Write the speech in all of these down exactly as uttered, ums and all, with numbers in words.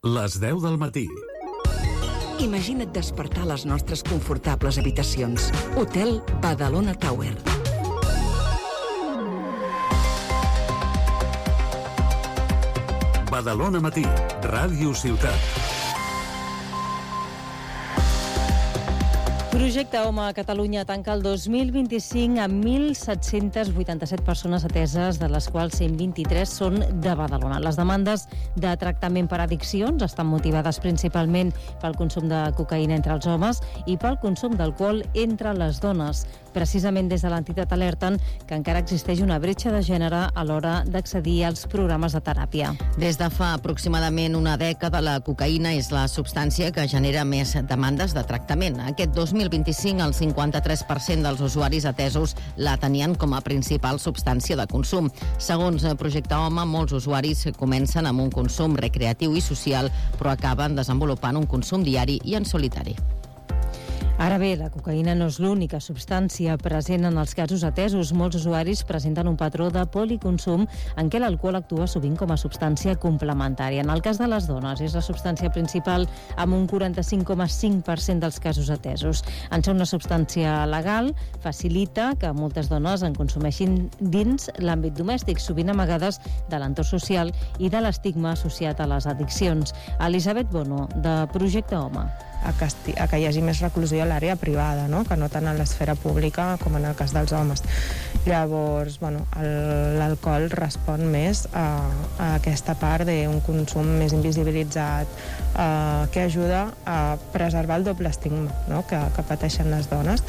Les deu del matí. Imagina't despertar a les nostres confortables habitacions. Hotel Badalona Tower. Badalona Matí, Ràdio Ciutat. Projecte Home a Catalunya tanca el dos mil vint-i-cinc amb mil set-cents vuitanta-set persones ateses, de les quals cent vint-i-tres són de Badalona. Les demandes de tractament per addiccions estan motivades principalment pel consum de cocaïna entre els homes i pel consum d'alcohol entre les dones. Precisament des de l'entitat alerten que encara existeix una bretxa de gènere a l'hora d'accedir als programes de teràpia. Des de fa aproximadament una dècada, la cocaïna és la substància que genera més demandes de tractament. Aquest dos mil vint-i-cinc, el cinquanta-tres per cent dels usuaris atesos la tenien com a principal substància de consum. Segons Projecte Home, molts usuaris comencen amb un consum recreatiu i social, però acaben desenvolupant un consum diari i en solitari. Ara bé, la cocaïna no és l'única substància present en els casos atesos. Molts usuaris presenten un patró de policonsum en què l'alcohol actua sovint com a substància complementària. En el cas de les dones, és la substància principal amb un quaranta-cinc coma cinc per cent dels casos atesos. En ser una substància legal, facilita que moltes dones en consumeixin dins l'àmbit domèstic, sovint amagades de l'entorn social i de l'estigma associat a les addiccions. Elisabet Bono, de Projecte Home. A que, esti, a que hi hagi més reclusió a l'àrea privada, no? Que no tant a l'esfera pública com en el cas dels homes. Llavors, bueno, l'alcohol respon més a, a aquesta part d'un consum més invisibilitzat, eh, que ajuda a preservar el doble estigma, no? que, que pateixen les dones.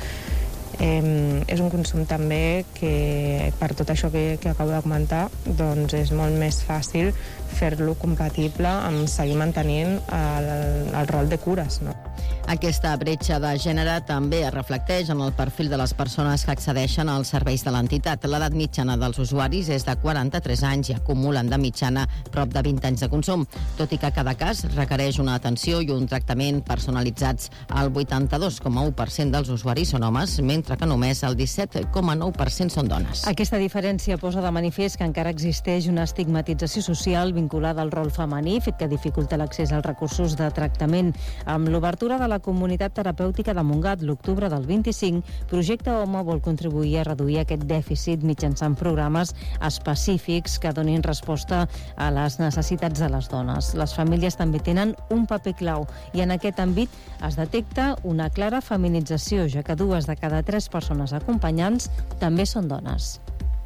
Eh, és un consum també que, per tot això que, que acabo de comentar, doncs és molt més fàcil fer-lo compatible amb seguir mantenint el, el rol de cures, no? Aquesta bretxa de gènere també es reflecteix en el perfil de les persones que accedeixen als serveis de l'entitat. L'edat mitjana dels usuaris és de quaranta-tres anys i acumulen de mitjana prop de vint anys de consum, tot i que cada cas requereix una atenció i un tractament personalitzats. El vuitanta-dos coma u per cent dels usuaris són homes, mentre que només el disset coma nou per cent són dones. Aquesta diferència posa de manifest que encara existeix una estigmatització social vinculada al rol femení, fet que dificulta l'accés als recursos de tractament. Amb l'obertura de la comunitat terapèutica de Montgat l'octubre del vint-i-cinc, Projecte Home vol contribuir a reduir aquest dèficit mitjançant programes específics que donin resposta a les necessitats de les dones. Les famílies també tenen un paper clau i en aquest àmbit es detecta una clara feminització, ja que dues de cada tres persones acompanyants també són dones.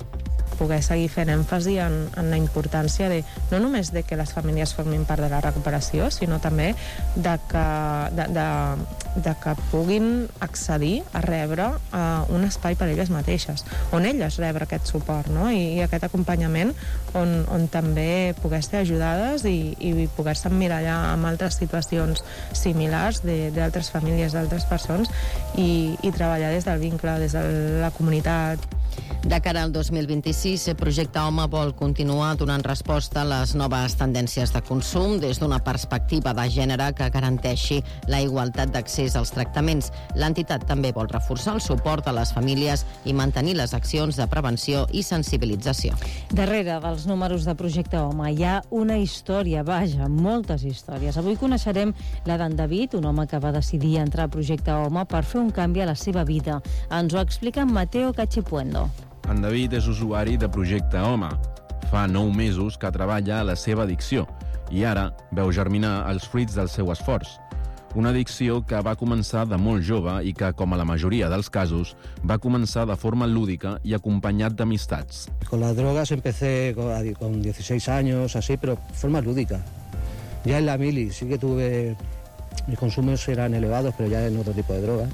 Poder seguir fent èmfasi en, en la importància de, no només de que les famílies formin part de la recuperació, sinó també de que, de, de, de que puguin accedir a rebre uh, un espai per elles mateixes, on elles rebre aquest suport, no? I, i aquest acompanyament on, on també poder ser ajudades i, i poder-se emmirallar amb altres situacions similars d'altres famílies, d'altres persones i, i treballar des del vincle, des de la comunitat. De cara al dos mil vint-i-sis, Projecte Home vol continuar donant resposta a les noves tendències de consum des d'una perspectiva de gènere que garanteixi la igualtat d'accés als tractaments. L'entitat també vol reforçar el suport a les famílies i mantenir les accions de prevenció i sensibilització. Darrere dels números de Projecte Home hi ha una història, vaja, moltes històries. Avui coneixerem la d'en David, un home que va decidir entrar a Projecte Home per fer un canvi a la seva vida. Ens ho explica Mateo Cachipuendo. En David és usuari de Projecte Home. Fa nou mesos que treballa a la seva addicció i ara veu germinar els fruits del seu esforç. Una addicció que va començar de molt jove i que, com a la majoria dels casos, va començar de forma lúdica i acompanyat d'amistats. Con las drogas empecé con dieciséis años, así, pero de forma lúdica. Ya en la mili sí que tuve... Mis consumos eran elevados, pero ya en otro tipo de droga.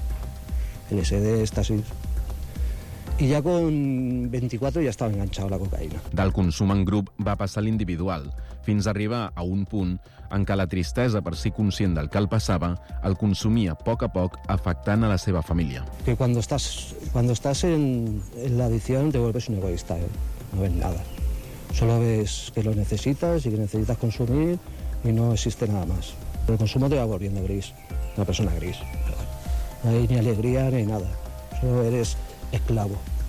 L S D, éxtasis... I ja con veinticuatro ja estava enganxat a la cocaïna. Del consum en grup va passar a l'individual, fins a arribar a un punt en què la tristesa per ser conscient del que el passava el consumia a poc a poc, afectant a la seva família. Que cuando estás, cuando estás en, en la adicción te vuelves un egoísta, ¿eh? No ves nada. Solo ves que lo necesitas y que necesitas consumir y no existe nada más. El consumo te va volviendo gris, una persona gris. No hay ni alegría ni nada, solo eres esclavo.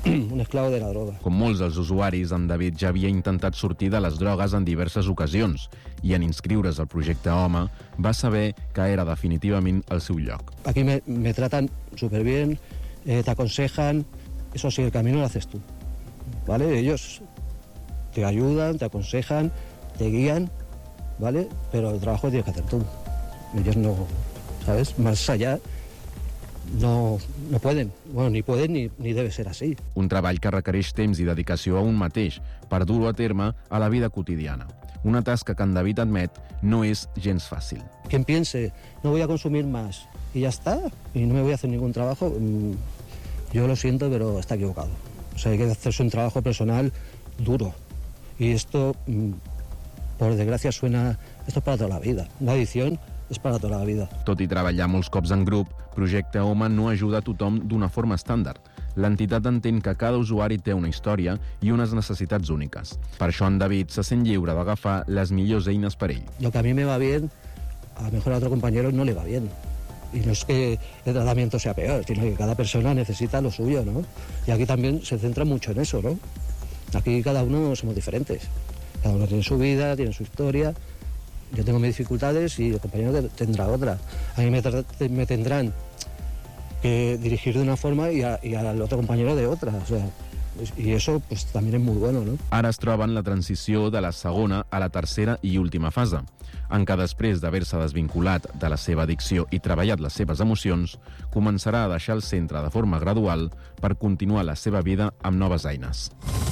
un esclavo de la droga. Com molts dels usuaris, en David ja havia intentat sortir de les drogues en diverses ocasions i en inscriure's al projecte Home va saber que era definitivament el seu lloc. Aquí me, me tratan súper bien, eh, te aconsejan, eso sí, el camino lo haces tú, ¿vale? Ellos te ayudan, te aconsejan, te guían, ¿vale? Pero el trabajo lo tienes que hacer tú. Ellos no, ¿sabes? Más allá no, no pueden. Bueno, ni pueden ni, ni debe ser así. Un treball que requereix temps i dedicació a un mateix per dur-ho a terme a la vida quotidiana. Una tasca que en David admet no és gens fàcil. Quien piense, no voy a consumir más y ya está, y no me voy a hacer ningún trabajo, yo lo siento, pero está equivocado. O sea, hay que hacerse un trabajo personal duro. Y esto, por desgracia, suena... Esto es para toda la vida. La adicción és per a tota la vida. Tot i treballar molts cops en grup, Projecte Home no ajuda a tothom d'una forma estàndard. L'entitat entén que cada usuari té una història i unes necessitats úniques. Per això en David se sent lliure d'agafar les millors eines per ell. Lo que a mí me va bien, a lo mejor a otro compañero no le va bien. Y no es que el tratamiento sea peor, sino que cada persona necesita lo suyo, ¿no? Y aquí también se centra mucho en eso, ¿no? Aquí cada uno somos diferentes. Cada uno tiene su vida, tiene su historia. Yo tengo mis dificultades y el compañero tendrá otra. A mí me, me tendrán que dirigir de una forma y, a, y al otro compañero de otra. O sea, y eso pues, también es muy bueno, ¿no? Ara es troba en la transició de la segona a la tercera i última fase, en què després d'haver-se desvinculat de la seva addicció i treballat les seves emocions, començarà a deixar el centre de forma gradual per continuar la seva vida amb noves eines.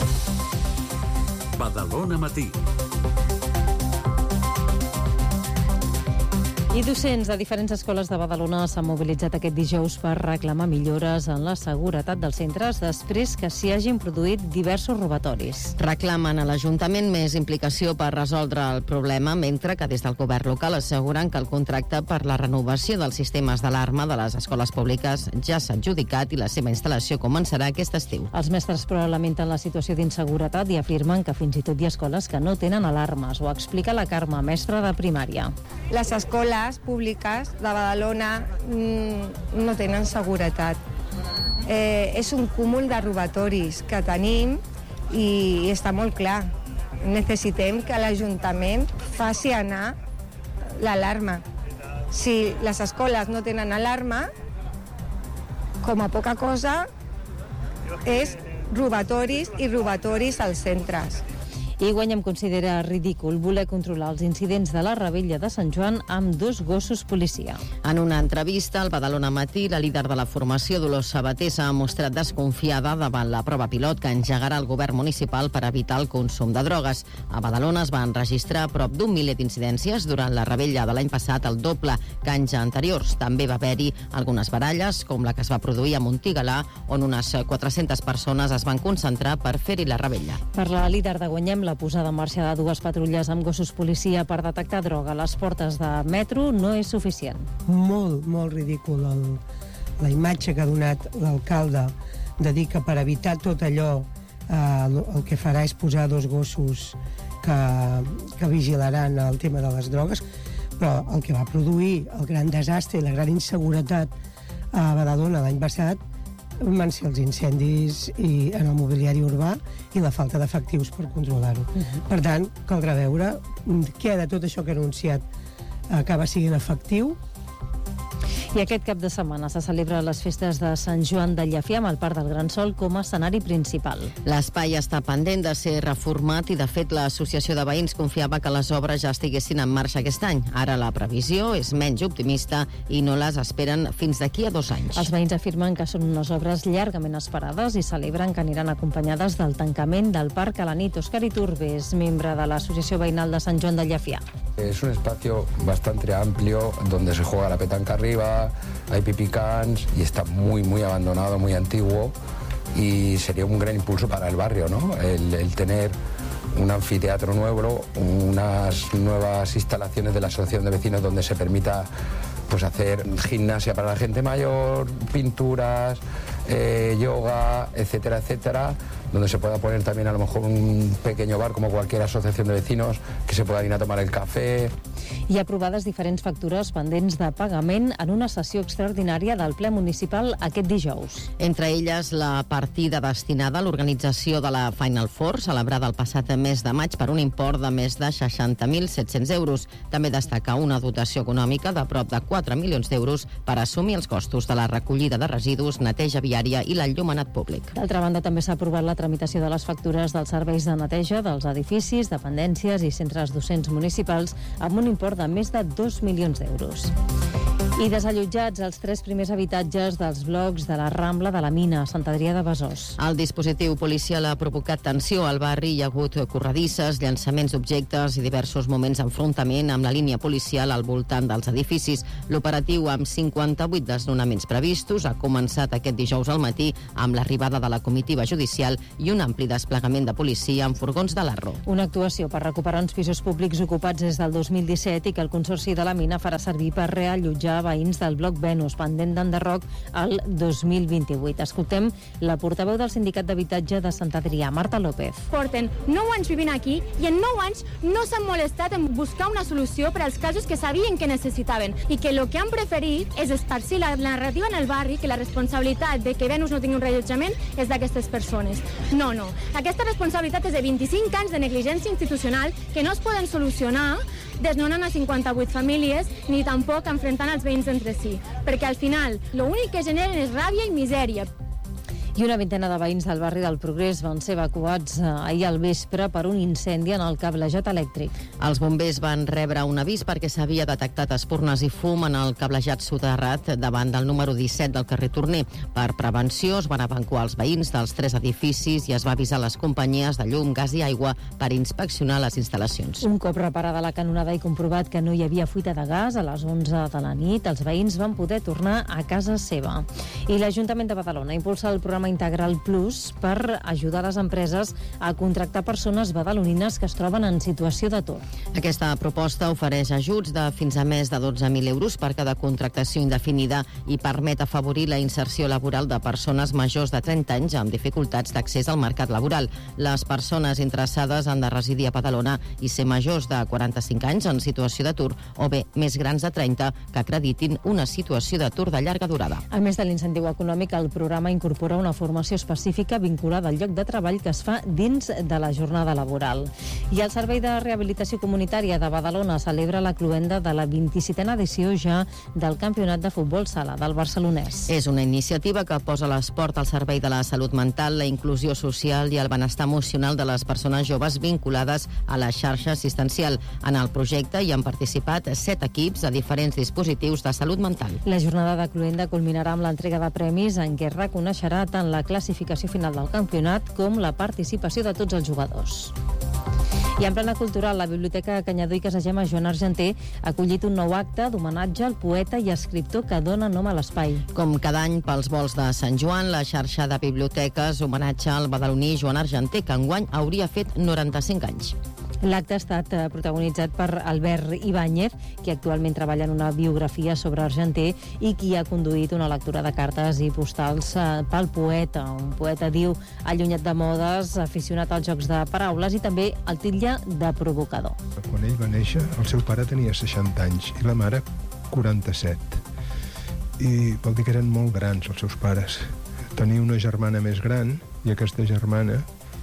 Badalona Matí. I docents de diferents escoles de Badalona s'han mobilitzat aquest dijous per reclamar millores en la seguretat dels centres després que s'hi hagin produït diversos robatoris. Reclamen a l'Ajuntament més implicació per resoldre el problema, mentre que des del govern local asseguren que el contracte per la renovació dels sistemes d'alarma de les escoles públiques ja s'ha adjudicat i la seva instal·lació començarà aquest estiu. Els mestres, però, lamenten la situació d'inseguretat i afirmen que fins i tot hi ha escoles que no tenen alarmes. Ho explica la Carme, mestra de primària. Les escoles públiques de Badalona mmm, no tenen seguretat. Eh, és un cúmul de robatoris que tenim i està molt clar. Necessitem que l'Ajuntament faci anar l'alarma. Si les escoles no tenen alarma, com a poca cosa, és robatoris i robatoris als centres. I Guanyem considera ridícul voler controlar els incidents de la Rebella de Sant Joan amb dos gossos policia. En una entrevista al Badalona Matí, la líder de la formació, Dolors Sabater, s'ha mostrat desconfiada davant la prova pilot que engegarà el govern municipal per evitar el consum de drogues. A Badalona es van registrar prop d'un miler d'incidències durant la Rebella de l'any passat, el doble que anys anteriors. També va haver-hi algunes baralles, com la que es va produir a Montigalà, on unes quatre-centes persones es van concentrar per fer-hi la Rebella. Per la líder de Guanyem, la posada en marxa de dues patrulles amb gossos policia per detectar droga a les portes de metro no és suficient. Molt, molt ridícul el, la imatge que ha donat l'alcalde de dir que per evitar tot allò eh, el que farà és posar dos gossos que, que vigilaran el tema de les drogues, però el que va produir el gran desastre i la gran inseguretat a Badalona l'any passat van ser els incendis i en el mobiliari urbà i la falta d'efectius per controlar-ho. Uh-huh. Per tant, caldrà veure què de tot això que ha anunciat acaba sent efectiu. I aquest cap de setmana se celebra les festes de Sant Joan de Llafià amb el Parc del Gran Sol com a escenari principal. L'espai està pendent de ser reformat i, de fet, l'Associació de Veïns confiava que les obres ja estiguessin en marxa aquest any. Ara la previsió és menys optimista i no les esperen fins d'aquí a dos anys. Els veïns afirmen que són unes obres llargament esperades i celebren que aniran acompanyades del tancament del parc a la nit. Òscar Iturbes, membre de l'Associació Veïnal de Sant Joan de Llafià. Es un espacio bastante amplio donde se juega la petanca arriba, hay pipicans y está muy, muy abandonado, muy antiguo y sería un gran impulso para el barrio, ¿no? El, el tener un anfiteatro nuevo, unas nuevas instalaciones de la asociación de vecinos donde se permita pues hacer gimnasia para la gente mayor, pinturas, eh, yoga, etcétera, etcétera, donde se pueda poner también a lo mejor un pequeño bar como cualquier asociación de vecinos, que se puedan ir a tomar el café. I aprovades diferents factures pendents de pagament en una sessió extraordinària del ple municipal aquest dijous. Entre elles, la partida destinada a l'organització de la Final Four, celebrada el passat mes de maig per un import de més de seixanta mil set-cents euros. També destaca una dotació econòmica de prop de quatre milions d'euros per assumir els costos de la recollida de residus, neteja viària i l'enllumenat públic. D'altra banda, també s'ha aprovat la tramitació de les factures dels serveis de neteja dels edificis, dependències i centres docents municipals amb un import de més de dos milions d'euros. I desallotjats els tres primers habitatges dels blocs de la Rambla de la Mina, a Sant Adrià de Besòs. El dispositiu policial ha provocat tensió al barri. Hi ha hagut corredisses, llançaments d'objectes i diversos moments d'enfrontament amb la línia policial al voltant dels edificis. L'operatiu, amb cinquanta-vuit desnonaments previstos, ha començat aquest dijous al matí amb l'arribada de la comitiva judicial i un ampli desplegament de policia amb furgons de l'Arro. Una actuació per recuperar uns pisos públics ocupats des del dos mil disset i que el Consorci de la Mina farà servir per reallotjar veïns del bloc Venus, pendent d'enderroc el dos mil vint-i-vuit. Escoltem la portaveu del Sindicat d'Habitatge de Sant Adrià, Marta López. Porten nou anys vivint aquí i en nou anys no s'han molestat en buscar una solució per als casos que sabien que necessitaven i que el que han preferit és esparcir la narrativa en el barri que la responsabilitat de que Venus no tingui un reallotjament és d'aquestes persones. No, no. Aquesta responsabilitat és de vint-i-cinc anys de negligència institucional que no es poden solucionar desnonant a cinquanta-vuit famílies ni tampoc enfrontant els veïns entre si, perquè al final l'únic que generen és ràbia i misèria. I una vintena de veïns del barri del Progrés van ser evacuats ahir al vespre per un incendi en el cablejat elèctric. Els bombers van rebre un avís perquè s'havia detectat espurnes i fum en el cablejat soterrat davant del número disset del carrer Torner. Per prevenció es van evacuar els veïns dels tres edificis i es va avisar les companyies de llum, gas i aigua per inspeccionar les instal·lacions. Un cop reparada la canonada i comprovat que no hi havia fuita de gas, a les onze de la nit els veïns van poder tornar a casa seva. I l'Ajuntament de Badalona impulsa el programa Integral Plus per ajudar les empreses a contractar persones badalonines que es troben en situació d'atur. Aquesta proposta ofereix ajuts de fins a més de dotze mil euros per cada contractació indefinida i permet afavorir la inserció laboral de persones majors de trenta anys amb dificultats d'accés al mercat laboral. Les persones interessades han de residir a Badalona i ser majors de quaranta-cinc anys en situació d'atur o bé més grans de trenta que acreditin una situació d'atur de llarga durada. A més de l'incentiu econòmic, el programa incorpora una formació específica vinculada al lloc de treball que es fa dins de la jornada laboral. I el Servei de Rehabilitació Comunitària de Badalona celebra la cloenda de la vint-i-setena edició ja del Campionat de Futbol Sala del Barcelonès. És una iniciativa que posa l'esport al servei de la salut mental, la inclusió social i el benestar emocional de les persones joves vinculades a la xarxa assistencial. En el projecte hi han participat set equips de diferents dispositius de salut mental. La jornada de cloenda culminarà amb l'entrega de premis en què es reconeixerà tant la classificació final del campionat com la participació de tots els jugadors. I en plana cultural, la Biblioteca Canyadó i Casagema Joan Argenter ha acollit un nou acte d'homenatge al poeta i escriptor que dona nom a l'espai. Com cada any pels vols de Sant Joan, la xarxa de biblioteques homenatge al badaloní Joan Argenter, que enguany hauria fet noranta-cinc anys. L'acte ha estat protagonitzat per Albert Ibáñez, qui actualment treballa en una biografia sobre Argenter i qui ha conduït una lectura de cartes i postals pel poeta. Un poeta, diu, allunyat de modes, aficionat als jocs de paraules i també el titlla de provocador. Quan ell va néixer, el seu pare tenia seixanta anys i la mare quaranta-set. I vol dir que eren molt grans els seus pares. Tenia una germana més gran i aquesta germana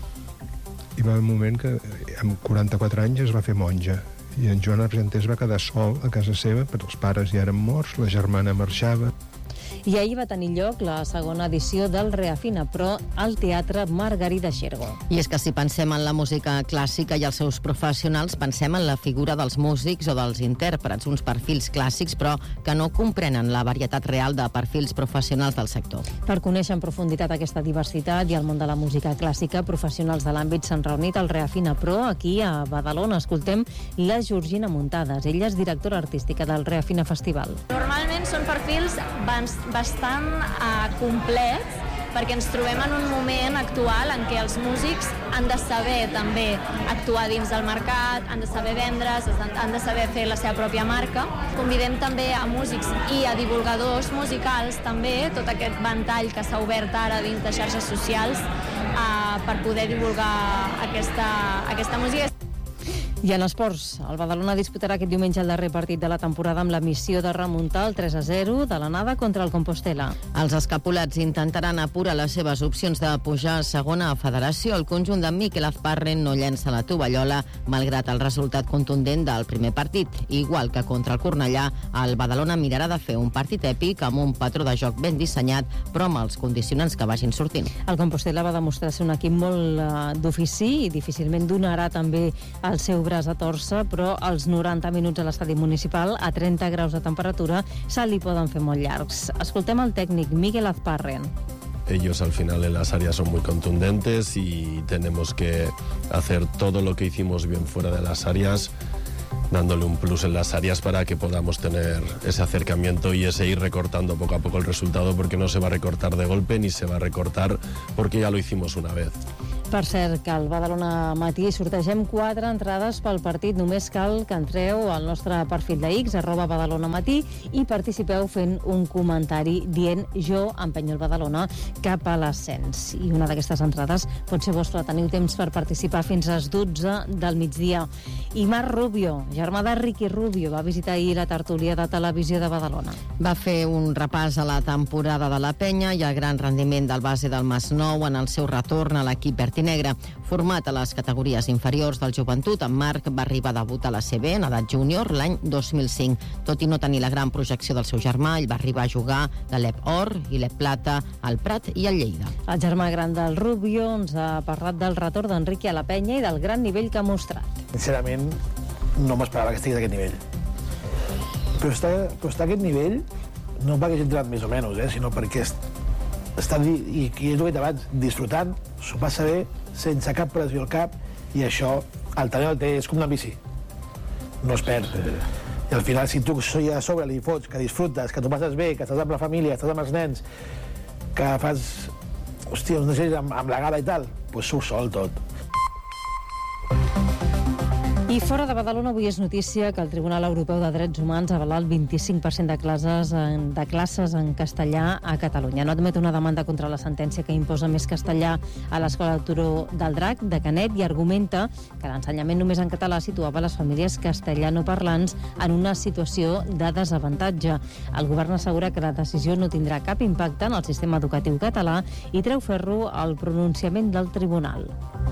hi va haver un moment que amb quaranta-quatre anys es va fer monja i en Joan Argenter es va quedar sol a casa seva perquè els pares ja eren morts, la germana marxava. I ahir va tenir lloc la segona edició del Reafina, però al Teatre Margarida Xirgo. I és que si pensem en la música clàssica i els seus professionals, pensem en la figura dels músics o dels intèrprets, uns perfils clàssics, però que no comprenen la varietat real de perfils professionals del sector. Per conèixer en profunditat aquesta diversitat i el món de la música clàssica, professionals de l'àmbit s'han reunit al Reafina Pro aquí a Badalona. Escoltem la Georgina Muntades. Ella és directora artística del Reafina Festival. Normalment són perfils bastant uh, complets perquè ens trobem en un moment actual en què els músics han de saber també actuar dins del mercat, han de saber vendre's, han de saber fer la seva pròpia marca. Convidem també a músics i a divulgadors musicals també, tot aquest ventall que s'ha obert ara dins de xarxes socials uh, per poder divulgar aquesta, aquesta música. I en esports, el Badalona disputarà aquest diumenge el darrer partit de la temporada amb la missió de remuntar el tres a zero de l'anada contra el Compostela. Els escapulats intentaran apurar les seves opcions de pujar a segona federació. El conjunt de Miquel Azparren no llença la tovallola, malgrat el resultat contundent del primer partit. Igual que contra el Cornellà, el Badalona mirarà de fer un partit èpic amb un patró de joc ben dissenyat, però amb els condicionants que vagin sortint. El Compostela va demostrar ser un equip molt uh, d'ofici i difícilment donarà també el seu braç a torça, però els noranta minuts a l'estadi municipal a trenta graus de temperatura se li poden fer molt llargs. Escoltem el tècnic Miquel Azparren. Ellos al final en las áreas son muy contundentes y tenemos que hacer todo lo que hicimos bien fuera de las áreas, dándole un plus en las áreas para que podamos tener ese acercamiento y ese ir recortando poco a poco el resultado, porque no se va a recortar de golpe ni se va a recortar porque ya lo hicimos una vez. Per cert, que al Badalona Matí sortegem quatre entrades pel partit. Només cal que entreu al nostre perfil de X, arroba Badalona Matí, i participeu fent un comentari dient jo empenyo el Badalona cap a l'ascens. I una d'aquestes entrades pot ser vostra. Teniu temps per participar fins a les dotze del migdia. I Marc Rubio, germà de Ricky Rubio, va visitar ahir la tertúlia de televisió de Badalona. Va fer un repàs a la temporada de la penya i el gran rendiment del base del Masnou en el seu retorn a l'equip vertinegre. Format a les categories inferiors del joventut, en Marc va arribar a debutar a la C B en edat júnior l'any dos mil cinc. Tot i no tenir la gran projecció del seu germà, ell va arribar a jugar la L E P Or i l'E P Plata al Prat i al Lleida. El germà gran del Rubio ens ha parlat del retorn d'Enrique a la penya i del gran nivell que ha mostrat. Sincerament, no m'esperava que estigués a aquest nivell. Però està, però està a aquest nivell no perquè hagi entrenat més o menys, eh, sinó perquè està, i, i és el que he dit abans, disfrutant, s'ho passa bé, sense cap pressió al cap, i això, el talent el té, és com una bici. No es perd. I al final, si tu a sobre li fots, que disfrutes, que t'ho passes bé, que estàs amb la família, estàs amb els nens, que fas, hòstia, uns deixes amb, amb la gala i tal, doncs surt sol tot. I fora de Badalona, avui és notícia que el Tribunal Europeu de Drets Humans ha avalat el vint-i-cinc per cent de classes, en, de classes en castellà a Catalunya. No admet una demanda contra la sentència que imposa més castellà a l'Escola de Turó del Drac, de Canet, i argumenta que l'ensenyament només en català situava les famílies castellanoparlants en una situació de desavantatge. El govern assegura que la decisió no tindrà cap impacte en el sistema educatiu català i treu ferro al pronunciament del tribunal.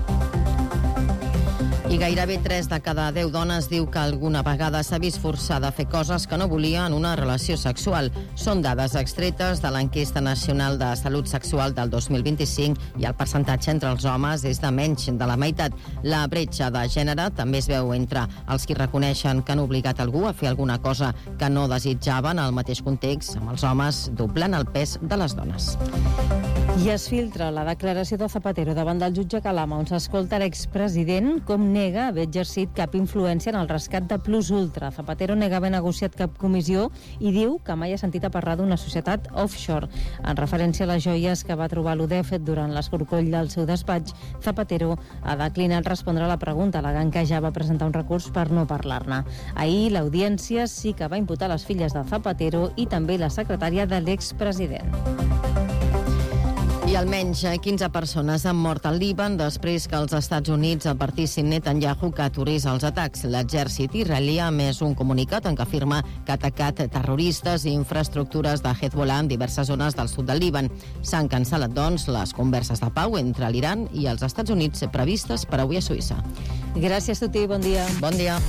I gairebé tres de cada deu dones diu que alguna vegada s'ha vist forçada a fer coses que no volia en una relació sexual. Són dades extretes de l'Enquesta Nacional de Salut Sexual del dos mil vint-i-cinc i el percentatge entre els homes és de menys de la meitat. La bretxa de gènere també es veu entre els qui reconeixen que han obligat algú a fer alguna cosa que no desitjaven al mateix context, amb els homes doblant el pes de les dones. I es filtra la declaració de Zapatero davant del jutge Calama, on s'escolta l'expresident com nega haver exercit cap influència en el rescat de Plus Ultra. Zapatero nega haver negociat cap comissió i diu que mai ha sentit a parlar d'una societat offshore. En referència a les joies que va trobar l'U D E F durant l'escorcoll del seu despatx, Zapatero ha declinat respondre a la pregunta, alegant que ja va presentar un recurs per no parlar-ne. Ahir l'audiència sí que va imputar les filles de Zapatero i també la secretària de l'expresident. I almenys quinze persones han mort al Líban després que els Estats Units advertissin Netanyahu que aturés els atacs. L'exèrcit israelí ha emès un comunicat en què afirma que ha atacat terroristes i infraestructures de Hezbollah en diverses zones del sud del Líban. S'han cancel·lat, doncs, les converses de pau entre l'Iran i els Estats Units previstes per avui a Suïssa. Gràcies, Tuti. Bon dia. Bon dia.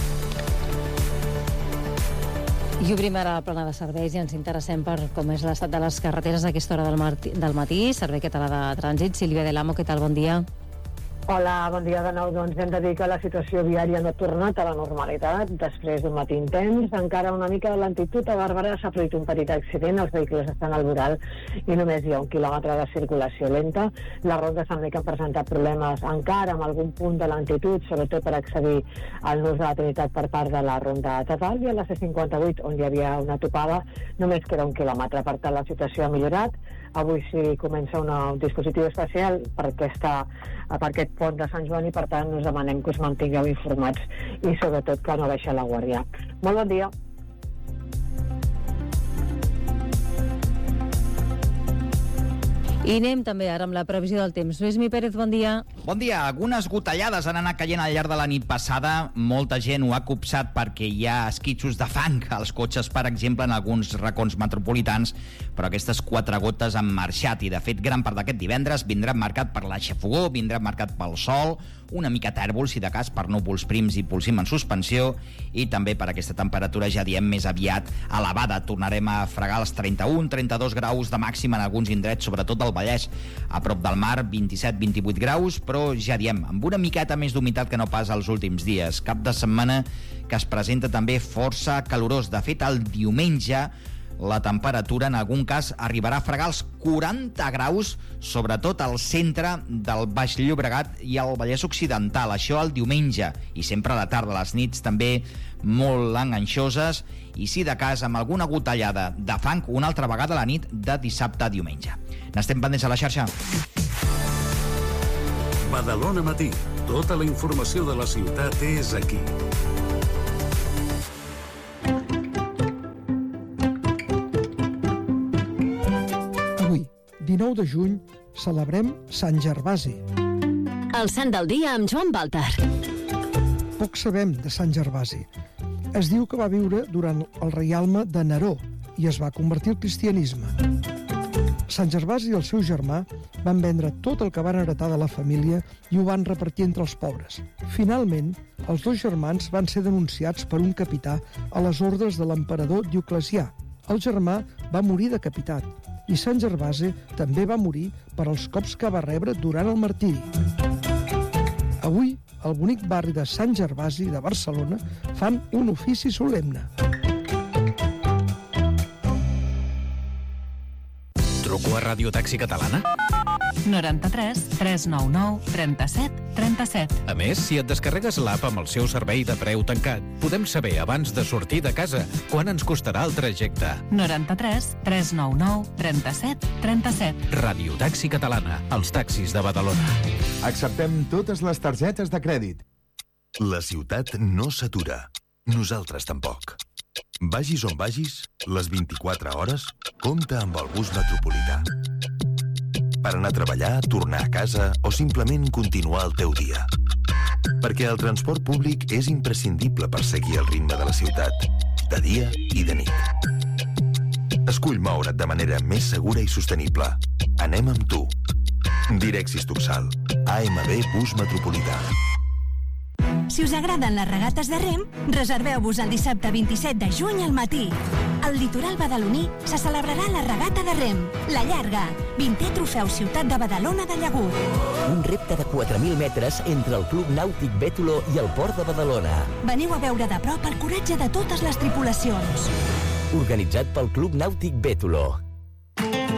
I obrim ara la plana de serveis i ens interessem per com és l'estat de les carreteres a aquesta hora del, matí, del matí. Servei Català de Trànsit. Sílvia de l'Amo, què tal? Bon dia. Hola, bon dia de nou. Doncs hem de dir que la situació viària no ha tornat a la normalitat després d'un matí intens. Encara una mica de lentitud. A Bàrbara s'ha produït un petit accident, els vehicles estan al voral i només hi ha un quilòmetre de circulació lenta. Les rondes també que han presentat problemes encara amb algun punt de lentitud, sobretot per accedir al nus de la Trinitat per part de la ronda total, i a la C cinquanta-vuit, on hi havia una topada, només queda un quilòmetre. Per tant, la situació ha millorat. Avui sí comença una, un dispositiu especial per, aquesta, per aquest pont de Sant Joan i, per tant, us demanem que us mantingueu informats i, sobretot, que no baixeu la guàrdia. Molt bon dia. I anem també ara amb la previsió del temps. Lluís Mi Pérez, bon dia. Bon dia. Algunes gotellades han anat caient al llarg de la nit passada. Molta gent ho ha copsat perquè hi ha esquitxos de fang als cotxes, per exemple, en alguns racons metropolitans, però aquestes quatre gotes han marxat i, de fet, gran part d'aquest divendres vindrà marcat per la xafogor, vindrà marcat pel sol, una mica tèrbol, si de cas, per núvols prims i polsim en suspensió, i també per aquesta temperatura, ja diem, més aviat elevada. Tornarem a fregar els trenta-un trenta-dos graus de màxima en alguns indrets, sobretot al Vallès. A prop del mar, vint-i-set vint-i-vuit graus, però ja diem, amb una miqueta més d'humitat que no pas els últims dies. Cap de setmana que es presenta també força calorós. De fet, el diumenge la temperatura en algun cas arribarà a fregar els quaranta graus, sobretot al centre del Baix Llobregat i al Vallès Occidental. Això el diumenge, i sempre a la tarda, les nits també molt enganxoses, i si de cas amb alguna gotellada de fang una altra vegada a la nit de dissabte a diumenge. N'estem pendents a la xarxa. Badalona Matí. Tota la informació de la ciutat és aquí. dinou de juny celebrem Sant Gervasi. El sant del dia amb Joan Baltar. Poc sabem de Sant Gervasi. Es diu que va viure durant el reialme de Neró i es va convertir al cristianisme. Sant Gervasi i el seu germà van vendre tot el que van heretar de la família i ho van repartir entre els pobres. Finalment, els dos germans van ser denunciats per un capità a les ordres de l'emperador Dioclecià. El germà va morir decapitat i Sant Gervasi també va morir per als cops que va rebre durant el martiri. Avui, al bonic barri de Sant Gervasi de Barcelona fan un ofici solemne. Truco a Ràdio Taxi Catalana? noranta-tres tres nou nou trenta-set trenta-set. A més, si et descarregues l'app amb el seu servei de preu tancat, podem saber abans de sortir de casa quan ens costarà el trajecte. noranta-tres tres nou nou trenta-set trenta-set. Ràdio Taxi Catalana, els taxis de Badalona. Acceptem totes les targetes de crèdit. La ciutat no s'atura. Nosaltres tampoc. Vagis on vagis, les vint-i-quatre hores, compta amb el bus metropolità. Per anar a treballar, tornar a casa o simplement continuar el teu dia. Perquè el transport públic és imprescindible per seguir el ritme de la ciutat, de dia i de nit. Escull moure't de manera més segura i sostenible. Anem amb tu. Direxis Tuxal. A M B Bus Metropolità. Si us agraden les regates de rem, reserveu-vos el dissabte vint-i-set de juny al matí. Al litoral badaloní se celebrarà la regata de rem, la llarga, vintè trofeu Ciutat de Badalona de Llagut. Un repte de quatre mil metres entre el Club Nàutic Bètolo i el Port de Badalona. Veniu a veure de prop el coratge de totes les tripulacions. Organitzat pel Club Nàutic Bètolo.